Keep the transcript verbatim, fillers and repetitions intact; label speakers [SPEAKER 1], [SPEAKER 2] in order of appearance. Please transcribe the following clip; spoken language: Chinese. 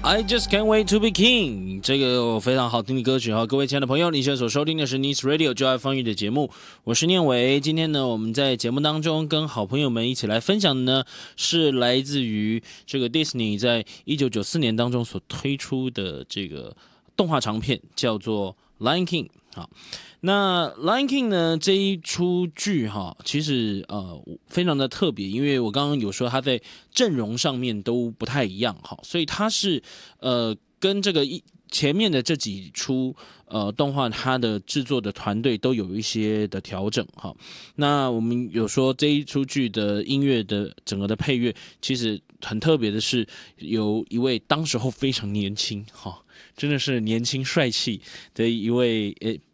[SPEAKER 1] I just can't wait to be king， 这个非常好听的歌曲哈，各位亲爱的朋友，你现在所收听的是 Nice Radio 就爱风雨的节目，我是念伟。今天呢，我们在节目当中跟好朋友们一起来分享的呢，是来自于这个 Disney 在一九九四年当中所推出的这个动画长片，叫做 Lion King。好，那 Lion King 呢这一出剧哈，其实呃非常的特别，因为我刚刚有说它在阵容上面都不太一样哈，所以它是呃跟这个一前面的这几出呃动画它的制作的团队都有一些的调整哈。那我们有说这一出剧的音乐的整个的配乐，其实很特别的是有一位当时候非常年轻哈。真的是年轻帅气的一位，诶，